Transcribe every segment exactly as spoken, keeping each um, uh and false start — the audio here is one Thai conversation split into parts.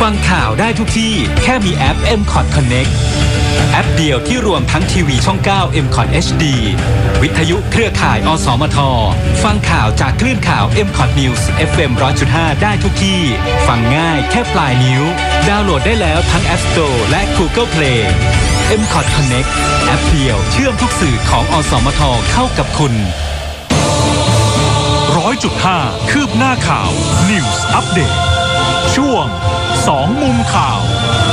ฟังข่าวได้ทุกที่แค่มีแอป เอ็ม คอท Connect แอปเดียวที่รวมทั้งทีวีช่อง เก้า เอ็ม คอท เอช ดี วิทยุเครือข่าย อสมท ฟังข่าวจากคลื่นข่าว เอ็ม คอท News เอฟ เอ็ม หนึ่งร้อยจุดห้า ได้ทุกที่ฟังง่ายแค่ปลายนิ้วดาวน์โหลดได้แล้วทั้ง App Store และ Google Play เอ็ม คอท Connect แอปเดียวเชื่อมทุกสื่อของอสมทเข้ากับคุณร้อยจุดห้าคืบหน้าข่าว News Update ช่วงสองมุมข่าว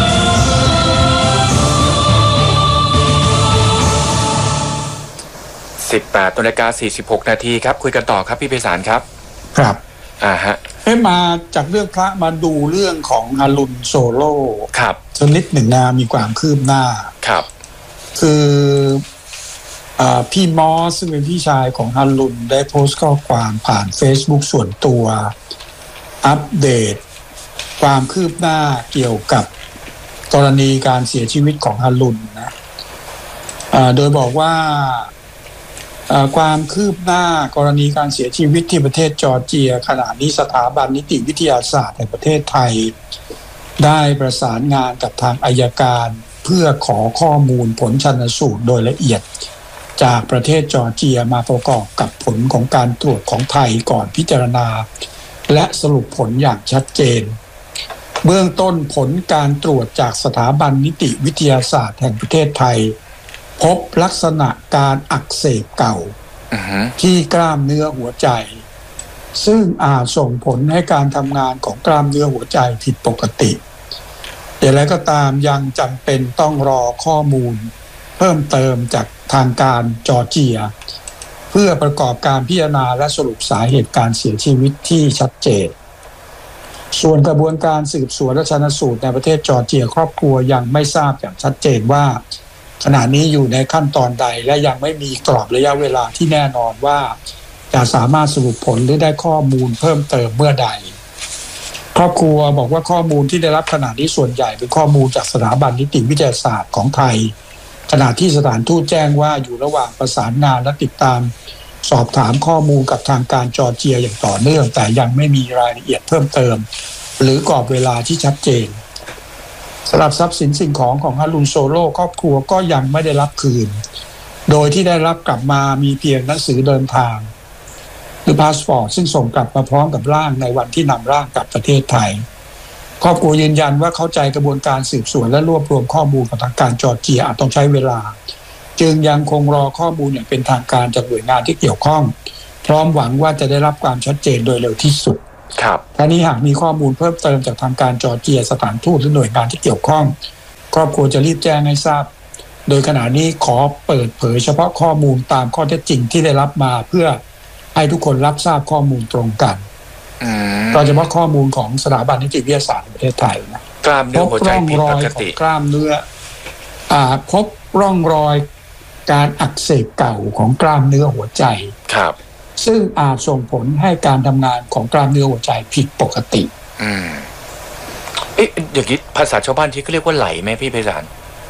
สิบแปดนาฬิกาสี่สิบหกนาทีครับคุยกันต่อครับพี่ไพศาลครับครับอ่าฮะเอ๊ะมาจากเรื่องพระมาดูเรื่องของอรุณโซโล่ครับสักนิดหนึ่งนะมีความคืบหน้าครับคืออ่าพี่มอสซึ่งเป็นพี่ชายของอรุณได้โพสต์ข้อความผ่าน Facebook ส่วนตัวอัปเดตความคืบหน้าเกี่ยวกับกรณีการเสียชีวิตของอรุณนะอ่าโดยบอกว่าความคืบหน้ากรณีการเสียชีวิตที่ประเทศจอร์เจียขณะนี้สถาบันนิติวิทยาศาสตร์แห่งประเทศไทยได้ประสานงานกับทางอัยการเพื่อขอข้อมูลผลชันสูตรโดยละเอียดจากประเทศจอร์เจียมาประกอบกับผลของการตรวจของไทยก่อนพิจารณาและสรุปผลอย่างชัดเจนเบื้องต้นผลการตรวจจากสถาบันนิติวิทยาศาสตร์แห่งประเทศไทยพบลักษณะการอักเสบเก่า uh-huh. ที่กล้ามเนื้อหัวใจซึ่งอาจส่งผลให้การทำงานของกล้ามเนื้อหัวใจผิดปกติอย่างไรก็ตามยังจำเป็นต้องรอข้อมูลเพิ่มเติมจากทางการจอร์เจียเพื่อประกอบการพิจารณาและสรุปสาเหตุการเสียชีวิตที่ชัดเจนส่วนกระบวนการสืบสวนและชันสูตรในประเทศจอร์เจียครอบครัวยังไม่ทราบอย่างชัดเจนว่าขณะนี้อยู่ในขั้นตอนใดและยังไม่มีกรอบระยะเวลาที่แน่นอนว่าจะสามารถสรุปผลหรือได้ข้อมูลเพิ่มเติมเมื่อใดครอบครัวบอกว่าข้อมูลที่ได้รับขณะนี้ส่วนใหญ่เป็นข้อมูลจากสถาบันนิติวิทยาศาสตร์ของไทยขณะที่สถานทูตแจ้งว่าอยู่ระหว่างประสานงานและติดตามสอบถามข้อมูลกับทางการจอร์เจียอย่างต่อเนื่องแต่ยังไม่มีรายละเอียดเพิ่มเติมหรือกรอบเวลาที่ชัดเจนสำหรับทรัพย์สินสิ่งของของอรุณโซโล่ครอบครัวก็ยังไม่ได้รับคืนโดยที่ได้รับกลับมามีเพียงหนังสือเดินทางหรือพาสปอร์ตซึ่งส่งกลับมาพร้อมกับร่างในวันที่นำร่างกลับประเทศไทยครอบครัวยืนยันว่าเข้าใจกระบวนการสืบสวนและรวบรวมข้อมูลของทางการจอร์เจียอาจต้องใช้เวลาจึงยังคงรอข้อมูลอย่างเป็นทางการจากหน่วยงานที่เกี่ยวข้องพร้อมหวังว่าจะได้รับความชัดเจนโดยเร็วที่สุดครับทั้งนี้หากมีข้อมูลเพิ่มเติมจากทางการจอร์เจียสถานทูตหรือหน่วยงานที่เกี่ยวข้องครอบครัวจะรีบแจ้งให้ทราบโดยขณะนี้ขอเปิดเผยเฉพาะข้อมูลตามข้อเท็จจริงที่ได้รับมาเพื่อให้ทุกคนรับทราบข้อมูลตรงกันโดยเฉพาะข้อมูลของสถาบันนิติวิทยาศาสตร์แห่งประเทศไทยนะกล้ามเนื้อหัวใจผิดปกติกล้ามเนื้ออ่าพบร่องรอยการอักเสบเก่าของกล้ามเนื้อหัวใจครับซึ่งอาจส่งผลให้การทำงานของกล้ามเนื้อหัวใจผิดปกติอืมเอ๊ะอย่างนี้ภาษาชาวบ้านที่เขาเรียกว่าไหลไหมพี่ไพศาล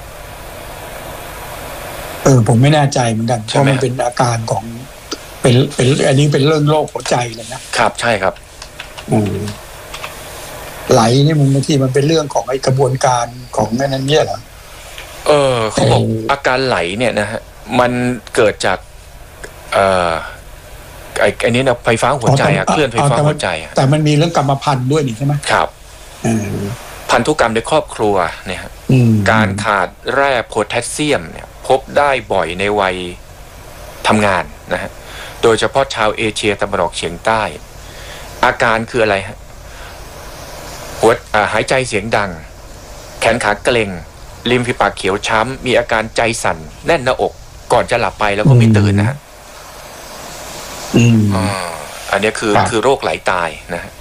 เออผมไม่แน่ใจเหมือนกันเพราะมันเป็นอาการของเป็นเป็นอันนี้เป็นเรื่องโรคหัวใจเลยนะครับใช่ครับอืมไหลนี่มันบางทีมันเป็นเรื่องของไอ้กระบวนการของนั้นเนี่ยเหรอเออเขาบอกอาการไหลเนี่ยนะฮะมันเกิดจากเอ่อไอ้ไอ้นี้นะไฟฟ้าหัวใจอะเคลื่อนไฟฟ้าหัวใจแต่มันมีเรื่องกรรมพันธุ์ด้วยนี่ใช่ไหมครับพันธุกรรมในครอบครัวเนี่ยฮะการขาดแร่โพแทสเซียมเนี่ยพบได้บ่อยในวัยทำงานนะฮะโดยเฉพาะชาวเอเชียตะวันออกเฉียงใต้อาการคืออะไรฮะหัวหายใจเสียงดังแขนขาเกร็งริมฝีปากเขียวช้ำมีอาการใจสั่นแน่นหน้าอกก่อนจะหลับไปแล้วก็ไม่ตื่นนะฮะอืมอันนี้คือคือโรคไหลตายนะฮะ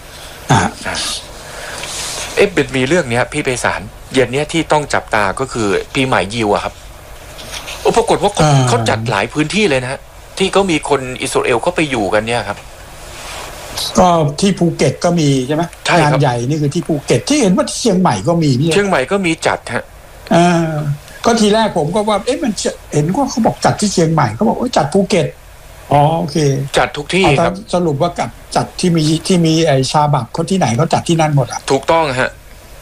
เอ๊ะเป็นมีเรื่องนี้พี่ไพศาลเย็นนี้ที่ต้องจับตาก็คือปีใหม่ยิวอะครับโอ้ปรากฏว่าเขาจัดหลายพื้นที่เลยนะฮะที่เขามีคนอิสราเอลเขาไปอยู่กันเนี่ยครับก็ที่ภูเก็ตก็มีใช่ไหมงานใหญ่นี่คือที่ภูเก็ตที่เห็นว่าที่เชียงใหม่ก็มีเชียงใหม่ก็มีจัดฮะอ่าก็ทีแรกผมก็ว่าเอ๊ะมันเห็นว่าเขาบอกจัดที่เชียงใหม่เขาบอกโอ้จัดภูเก็ตอ๋อโอเคจัดทุกที่ครับสรุปว่ากับจัดที่มีที่มีไอชาบับเขาที่ไหนเขาจัดที่นั่นหมดอ่ะถูกต้องฮะ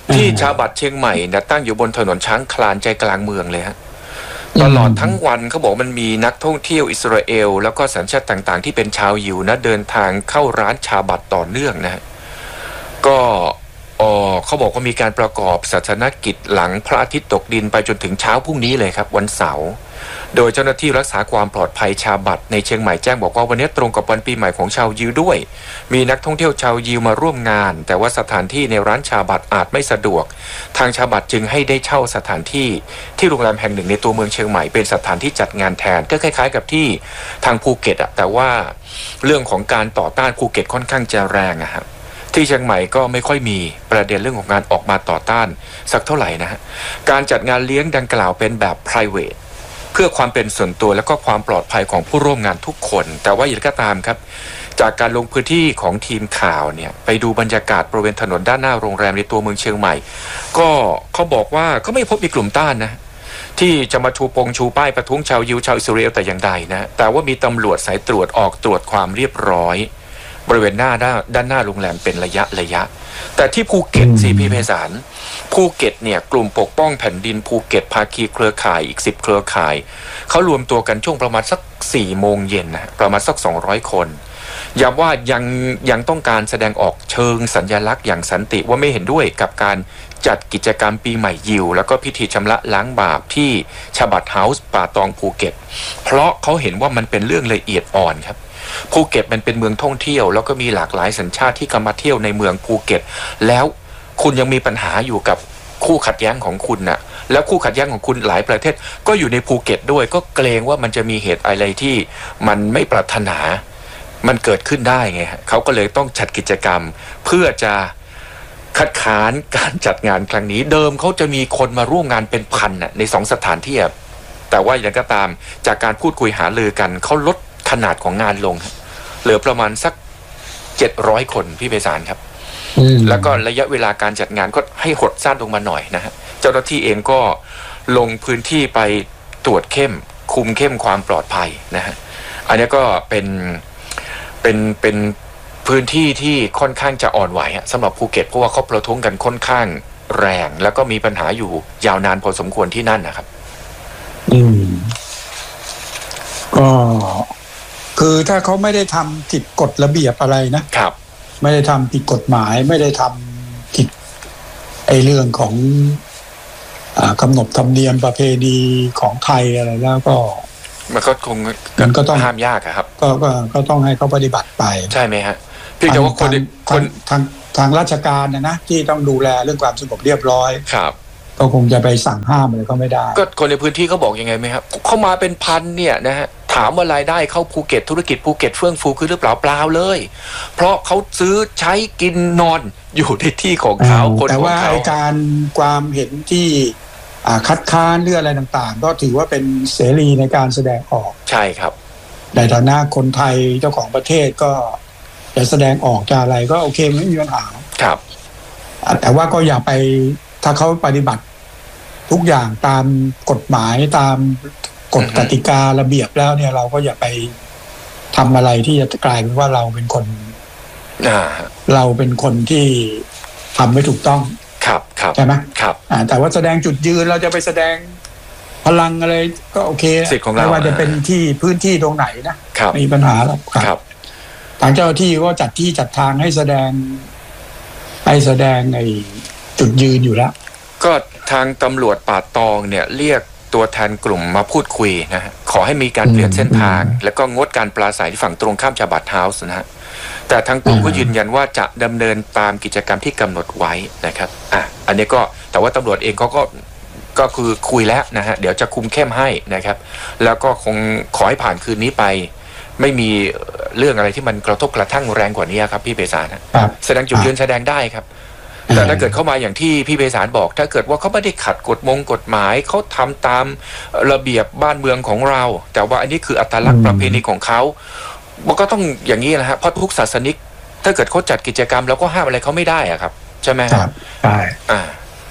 ที่ชาวบัตรเชียงใหม่นะตั้งอยู่บนถนนช้างคลานใจกลางเมืองเลยฮะตลอดทั้งวันเขาบอกมันมีนักท่องเที่ยวอิสราเอลแล้วก็สัญชาติต่างๆที่เป็นชาวยิวนะเดินทางเข้าร้านชาบัตต่อเนื่องนะฮะก็อ๋อเขาบอกว่ามีการประกอบศาสนกิจหลังพระอาทิตย์ตกดินไปจนถึงเช้าพรุ่งนี้เลยครับวันเสาร์โดยเจ้าหน้าที่รักษาความปลอดภัยชาบัตในเชียงใหม่แจ้งบอกว่าวันนี้ตรงกับวันปีใหม่ของชาวยิวด้วยมีนักท่องเที่ยวชาวยิวมาร่วมงานแต่ว่าสถานที่ในร้านชาบัตอาจไม่สะดวกทางชาบัตจึงให้ได้เช่าสถานที่ที่โรงแรมแห่งหนึ่งในตัวเมืองเชียงใหม่เป็นสถานที่จัดงานแทนก็คล้ายๆกับที่ทางภูเก็ตอะแต่ว่าเรื่องของการต่อต้านภูเก็ตค่อนข้างจะแรงอะครับที่เชียงใหม่ก็ไม่ค่อยมีประเด็นเรื่องของการออกมาต่อต้านสักเท่าไหร่นะฮะการจัดงานเลี้ยงดังกล่าวเป็นแบบ private เพื่อความเป็นส่วนตัวและก็ความปลอดภัยของผู้ร่วมงานทุกคนแต่ว่าอย่างไรก็ตามครับจากการลงพื้นที่ของทีมข่าวเนี่ยไปดูบรรยากาศบริเวณถนนด้านหน้าโรงแรมในตัวเมืองเชียงใหม่ก็เขาบอกว่าก็ไม่พบมีกลุ่มต้านนะที่จะมาชูปงชูป้ายประท้วงชาวยิวชาวอิสราเอลแต่อย่างใดนะแต่ว่ามีตำรวจสายตรวจออกตรวจความเรียบร้อยบริเวณหน้าด้านหน้าโรงแรมเป็นระยะระยะแต่ที่ภูเก็ตสิพี่ไพศาลภูเก็ตเนี่ยกลุ่มปกป้องแผ่นดินภูเก็ตภาคีเครือข่ายอีกสิบเครือข่ายเขารวมตัวกันช่วงประมาณสักสี่โมงเย็นนะประมาณสักสองร้อยคนย้ำว่ายังยังต้องการแสดงออกเชิงสัญลักษณ์อย่างสันติว่าไม่เห็นด้วยกับการจัดกิจกรรมปีใหม่ยิวแล้วก็พิธีชำระล้างบาปที่ชาบัตเฮาส์ป่าตองภูเก็ตเพราะเขาเห็นว่ามันเป็นเรื่องละเอียดอ่อนครับภูเก็ตมันเป็นเมืองท่องเที่ยวแล้วก็มีหลากหลายสัญชาติที่เข้ามาเที่ยวในเมืองภูเก็ตแล้วคุณยังมีปัญหาอยู่กับคู่ขัดแย้งของคุณน่ะแล้วคู่ขัดแย้งของคุณหลายประเทศก็อยู่ในภูเก็ตด้วยก็เกรงว่ามันจะมีเหตุอะไรที่มันไม่ปรารถนามันเกิดขึ้นได้ไงฮะเขาก็เลยต้องจัดกิจกรรมเพื่อจะคัดค้านการจัดงานครั้งนี้เดิมเขาจะมีคนมาร่วมงานเป็นพันน่ะในสองสถานที่แต่ว่าอย่างก็ตามจากการพูดคุยหารือกันเขาลดขนาดของงานลงเหลือประมาณสักเจ็ดร้อยคนพี่ไพศาลครับแล้วก็ระยะเวลาการจัดงานก็ให้หดสั้นลงมาหน่อยนะฮะเจ้าหน้าที่เองก็ลงพื้นที่ไปตรวจเข้มคุมเข้มความปลอดภัยนะฮะอันนี้ก็เป็นเป็นเป็นพื้นที่ที่ค่อนข้างจะอ่อนไหวสำหรับภูเก็ตเพราะว่าเขาประท้วงกันค่อนข้างแรงแล้วก็มีปัญหาอยู่ยาวนานพอสมควรที่นั่นนะครับอืมก็คือถ้าเขาไม่ได้ทำผิดกฎระเบียบอะไรนะครับไม่ได้ทำผิดกฎหมายไม่ได้ทำผิดไอ้เรื่องของอ่ากำหนดธรรมเนียมประเพณีของไทยอะไรแล้วก็มันก็คงมันก็ต้องห้ามยากครับก็ก็ก็ต้องให้เขาปฏิบัติไปใช่ไหมฮะพี่แต่ว่าคนคนทางทางราชการนะนะที่ต้องดูแลเรื่องความสงบเรียบร้อยครับก็คงจะไปสั่งห้ามอะไรก็ไม่ได้ก็คนในพื้นที่เขาบอกยังไงไหมครับเขามาเป็นพันเนี่ยนะฮะถามว่ารายได้เข้าภูเก็ตธุรกิจภูเก็ตเฟื่องฟูคือหรือเปล่าเปล่าเลยเพราะเขาซื้อใช้กินนอนอยู่ในที่ของเขาคนแต่ว่าการความเห็นที่คัดค้านเรื่องอะไรต่างๆก็ถือว่าเป็นเสรีในการแสดงออกใช่ครับในฐานะคนไทยเจ้าของประเทศก็จะแสดงออกจะอะไรก็โอเคไม่มีปัญหาครับแต่ว่าก็อย่าไปถ้าเขาปฏิบัติทุกอย่างตามกฎหมายตามกฎกติการะเบียบแล้วเนี่ยเราก็อย่าไปทำอะไรที่จะกลายเป็นว่าเราเป็นคนเราเป็นคนที่ทำไม่ถูกต้องครับครับใช่ไหมครับแต่ว่าแสดงจุดยืนเราจะไปแสดงพลังอะไรก็โอเคสิทธิ์ของเราไม่ว่าจะเป็นที่พื้นที่ตรงไหนนะไม่มีปัญหาหรอกครับทางเจ้าหน้าที่ก็จัดที่จัดทางให้แสดงให้แสดงไอ้จุดยืนอยู่แล้วก็ทางตำรวจป่าตองเนี่ยเรียกตัวแทนกลุ่มมาพูดคุยนะฮะขอให้มีการเปลี่ยนเส้นทางแล้วก็งดการปราศัยที่ฝั่งตรงข้ามชาบัตเฮาส์นะฮะแต่ทางกลุ่มก็ยืนยันว่าจะดำเนินตามกิจกรรมที่กำหนดไว้นะครับอ่ะอันนี้ก็แต่ว่าตำรวจเองเขาก็ก็คือคุยแล้วนะฮะเดี๋ยวจะคุมเข้มให้นะครับแล้วก็คงขอให้ผ่านคืนนี้ไปไม่มีเรื่องอะไรที่มันกระทบกระทั่งแรงกว่านี้ครับพี่ไพศาลนะแสดงจุดยืนแสดงได้ครับแต่ถ้าเกิดเข้ามาอย่างที่พี่ไพศาลบอกถ้าเกิดว่าเขาไม่ได้ขัดกฎมงกฎหมายเขาทำตามระเบียบบ้านเมืองของเราแต่ว่าอันนี้คืออัตลักษณ์ประเพณีของเขามันก็ต้องอย่างนี้นะฮะเพราะทุกศาสนิกถ้าเกิดเขาจัดกิจกรรมแล้วก็ห้ามอะไรเขาไม่ได้อะครับใช่ไหมครับใช่อ่า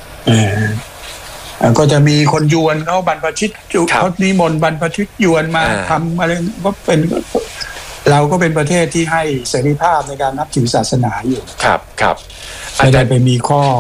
ก็จะมีคนยวนเขาบรรพชิตเขานิมนต์บรรพชิตยวนมาทำอะไรก็เป็นเราก็เป็นประเทศที่ให้เสรีภาพในการนับถือศาสนาอยู่ครับครับไม่ได้ไปมีข้อ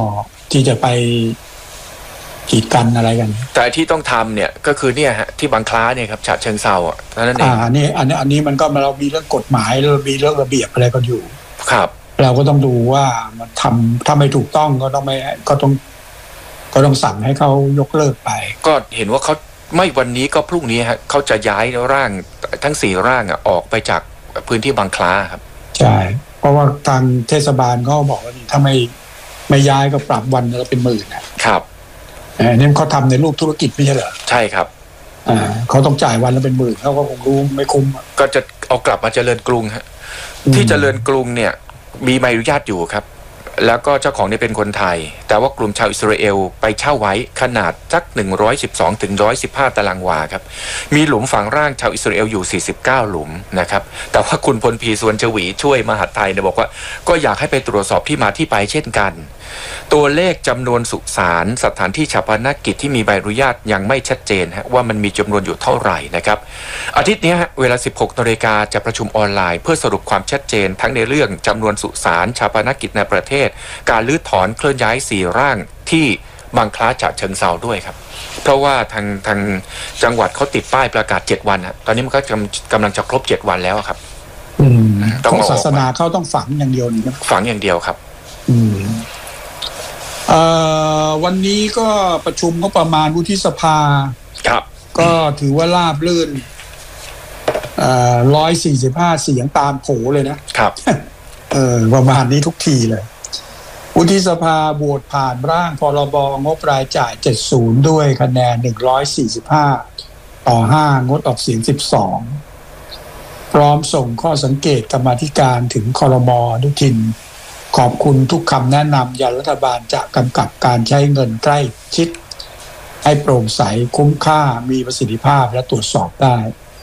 ที่จะไปกีดกันอะไรกันแต่ที่ต้องทำเนี่ยก็คือเนี่ยฮะที่บางคล้าเนี่ยครับฉะเชิงเทราอ่ะนั่นเองอ่านี่อันนี้อันนี้มันก็เรามีเรื่องกฎหมายเรามีเรื่องระเบียบอะไรกันอยู่ครับเราก็ต้องดูว่ามันทำถ้าไม่ถูกต้องก็ต้องไม่ก็ต้องก็ต้องสั่งให้เขายกเลิกไปก็เห็นว่าเขาไม่วันนี้ก็พรุ่งนี้ฮะเขาจะย้ายร่างทั้งสี่ร่างอ่ะออกไปจากพื้นที่บางคล้าครับใช่เพราะว่าทางเทศบาลเขาบอกว่าถ้าไม่ไม่ย้ายก็ปรับวันละเป็นหมื่นนะครับนี่เขาทำในรูปธุรกิจไม่ใช่เหรอใช่ครับอ่าเขาต้องจ่ายวันละเป็นหมื่นเขาก็คงรู้ไม่คุ้มก็จะเอากลับมาเจริญกรุงฮะที่เจริญกรุงเนี่ยมีใบอนุญาตอยู่ครับแล้วก็เจ้าของเนี่ยเป็นคนไทยแต่ว่ากลุ่มชาวอิสราเอลไปเช่าไว้ขนาดสักหนึ่งร้อยสิบสองถึงหนึ่งร้อยสิบห้าตารางวาครับมีหลุมฝังร่างชาวอิสราเอลอยู่สี่สิบเก้าหลุมนะครับแต่ว่าคุณพลพีสวนชวีช่วยมหาดไทยเนี่ยบอกว่าก็อยากให้ไปตรวจสอบที่มาที่ไปเช่นกันตัวเลขจำนวนสุสานสถานที่ชาปนกิจที่มีใบอนุญาตยังไม่ชัดเจนฮะว่ามันมีจำนวนอยู่เท่าไหร่นะครับอาทิตย์นี้เวลา สิบหกนาฬิกาจะประชุมออนไลน์เพื่อสรุปความชัดเจนทั้งในเรื่องจำนวนสุสานชาปนกิจในประเทศการลื้อถอนเคลื่อนย้ายสี่ร่างที่บางคล้าฉะเชิงเทราด้วยครับเพราะว่าทางทางจังหวัดเขาติดป้ายประกาศเจ็ดวันฮะตอนนี้มันก็กำลังจะครบเจ็ดวันแล้วครับอืมต้องศาสนาเขาต้องฝังอย่างเดียวนี่ฝังอย่างเดียวครับอืมเอ่อวันนี้ก็ประชุมงบประมาณวุฒิสภาครับก็ถือว่าราบรื่นเอ่อร้อยสี่สิบห้าเสียงตามโผเลยนะครับเออประมาณนี้ทุกทีเลยวุฒิสภาโหวตผ่านร่างพรบงบรายจ่ายเจ็ดสิบด้วยคะแนนหนึ่งร้อยสี่สิบห้าต่อห้างดออกเสียงสิบสองพร้อมส่งข้อสังเกตกรรมาธิการถึงครม.อนุทินขอบคุณทุกคำแนะนำยันรัฐบาลจะกำกับการใช้เงินใกล้ชิดให้โปร่งใสคุ้มค่ามีประสิทธิภาพและตรวจสอบได้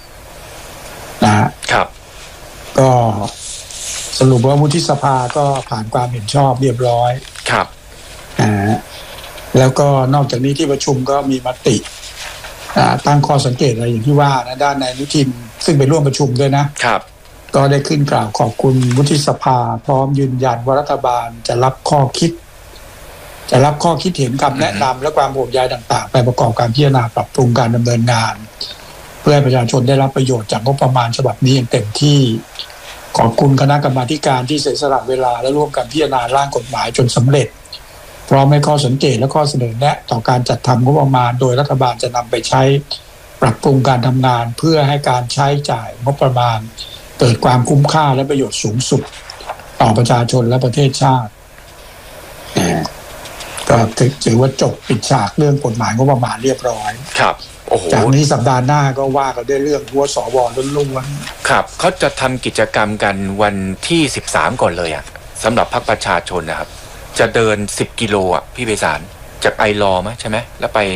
นะครับก็สรุปว่าวุฒิสภาก็ผ่านความเห็นชอบเรียบร้อยครับอ่าแล้วก็นอกจากนี้ที่ประชุมก็มีมติอ่าตั้งข้อสังเกตอะไรอย่างที่ว่านะด้านนายอนุทินซึ่งไปร่วมประชุมด้วยนะครับก็ได้ขึ้นกล่าวขอบคุณวุฒิสภาพร้อมยืนยันว่ารัฐบาลจะรับข้อคิดจะรับข้อคิดเห็นคำแนะนำและความห่วงใยต่างๆไปประกอบการพิจารณาปรับปรุงการดำเนินงานเพื่อให้ประชาชนได้รับประโยชน์จากงบประมาณฉบับนี้อย่างเต็มที่ขอบคุณคณะกรรมาการที่เสียสละเวลาและร่วมกันพิจารณาร่างกฎหมายจนสำเร็จพร้อมให้ข้อสังเกตและข้อเสนอแนะต่อการจัดทำงบประมาณโดยรัฐบาลจะนำไปใช้ปรับปรุงการทำงานเพื่อให้การใช้จ่ายงบประมาณเกิดความคุ้มค่าและประโยชน์สูงสุดต่อประชาชนและประเทศชาติก็ถือว่าจบปิดฉากเรื่องกฎหมายงบประมาณเรียบร้อยครับจากนี้สัปดาห์หน้าก็ว่ากันด้วยเรื่องหัวสวล้วนๆครับเขาจะทำกิจกรรมกันวันที่สิบสามก่อนเลยอ่ะสำหรับพรรคประชาชนนะครับจะเดินสิบกิโลอ่ะพี่เบสารจากไอรอมั้ยใช่ไหมแล้วไป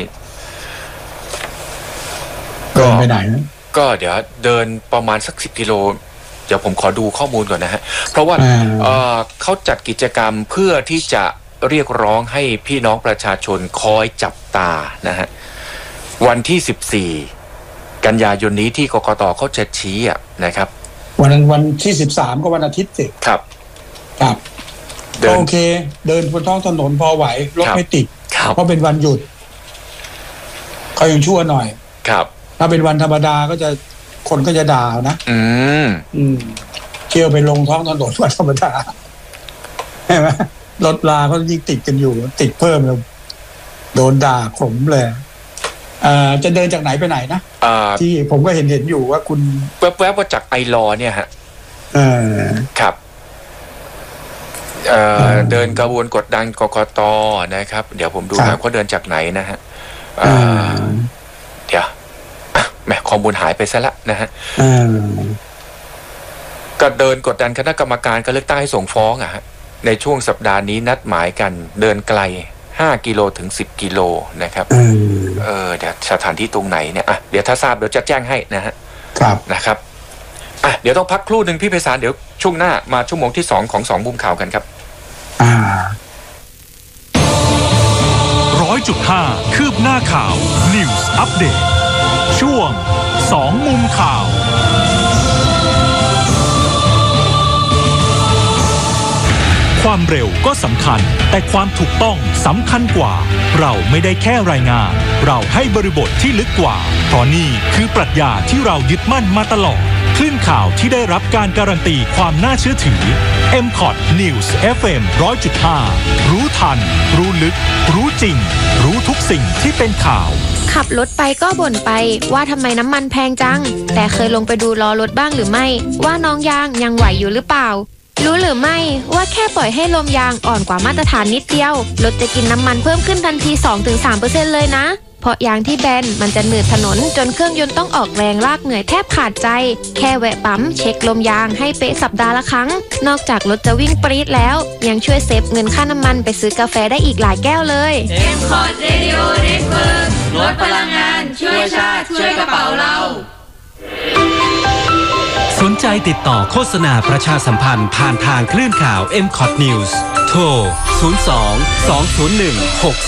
ก็ไปไหนก็เดี๋ยวเดินประมาณสักสิบกิโลเดี๋ยวผมขอดูข้อมูลก่อนนะฮะเพราะว่าเอ่อเขาจัดกิจกรรมเพื่อที่จะเรียกร้องให้พี่น้องประชาชนคอยจับตานะฮะวันที่สิบสี่กันยายนนี้ที่กกตเขาจะชี้อ่ะนะครับวันวันที่สิบสามก็วันอาทิตย์สิครับครับโอเคเดินบนท้องถนนพอไหวรถไม่ติดเพราะเป็นวันหยุดเขายังชั่วหน่อยครับถ้าเป็นวันธรรมดาก็จะคนก็จะด่านะอืมอืมเที่ยวไปลงท้องถนนวันธรรมดาใช่ไหมรถลาก็ยิ่งติดกันอยู่ติดเพิ่มเลยโดนด่าขมเลยอ่าจะเดินจากไหนไปไหนนะที่ผมก็เห็นเห็นอยู่ว่าคุณแวบๆว่าจากไอรอเนี่ยฮะเออครับเอ่อเดินกระบวนกดดันกกต.นะครับเดี๋ยวผมดูนะเขาเดินจากไหนนะฮะเดี๋ยวแหมข้อมูลหายไปซะละนะฮะก็เดินกดดันคณะกรรมการการเลือกตั้งให้ส่งฟ้องอ่ะฮะในช่วงสัปดาห์นี้นัดหมายกันเดินไกลห้ากิโลถึงสิบกิโลนะครับเออเดี๋ยวสถานที่ตรงไหนเนี่ยอ่ะเดี๋ยวถ้าทราบเดี๋ยวจะแจ้งให้นะฮะครับนะครับอ่ะเดี๋ยวต้องพักครู่นึงพี่ไพศาลเดี๋ยวช่วงหน้ามาชั่วโมงที่สองของสองมุมข่าวกันครับอ่าร้อยจุดห้าคืบหน้าข่าว News Update ช่วงสองมุมข่าวความเร็วก็สำคัญแต่ความถูกต้องสำคัญกว่าเราไม่ได้แค่รายงานเราให้บริบทที่ลึกกว่าเพราะนี่คือปรัชญาที่เรายึดมั่นมาตลอดคลื่นข่าวที่ได้รับการการันตีความน่าเชื่อถือ เอ็ม คอท News เอฟ เอ็ม หนึ่งร้อยจุดห้า รู้ทันรู้ลึกรู้จริงรู้ทุกสิ่งที่เป็นข่าวขับรถไปก็บ่นไปว่าทำไมน้ำมันแพงจังแต่เคยลงไปดูล้อรถบ้างหรือไม่ว่าน้องยางยังไหวอยู่หรือเปล่ารู้หรือไม่ว่าแค่ปล่อยให้ลมยางอ่อนกว่ามาตรฐานนิดเดียวรถจะกินน้ำมันเพิ่มขึ้นทันที สองถึงสามเปอร์เซ็นต์ เลยนะเพราะยางที่แบนมันจะหนืดถนนจนเครื่องยนต์ต้องออกแรงลากเหนื่อยแทบขาดใจแค่แวะปั๊มเช็คลมยางให้เป๊ะสัปดาห์ละครั้งนอกจากรถจะวิ่งปรี๊ดแล้วยังช่วยเซฟเงินค่าน้ำมันไปซื้อกาแฟได้อีกหลายแก้วเลยเอ็ม คอท Radio Network ลดพลังงานช่วยชาติช่วยกระเป๋าเราสนใจติดต่อโฆษณาประชาสัมพันธ์ผ่านทางคลื่นข่าว เอ็ม คอท News โทร ศูนย์ สอง สอง ศูนย์ หนึ่ง หก